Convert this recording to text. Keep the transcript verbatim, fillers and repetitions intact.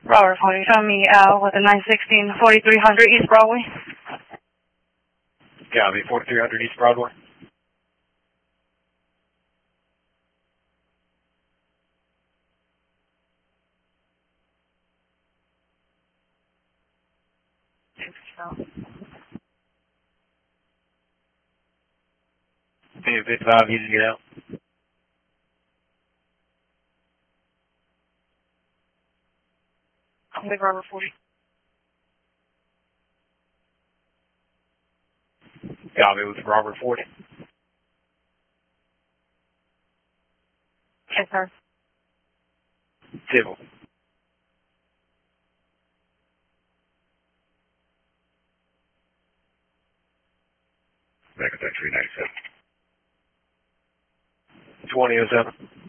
Robert forty, show me out with a nine sixteen forty-three hundred East Broadway. Copy, forty-three hundred East Broadway. ten fifty-five, you can get out. I'm with Robert forty. Copy with Robert forty. Yes, sir. Civil. Back at that three ninety-seven. twenty oh seven.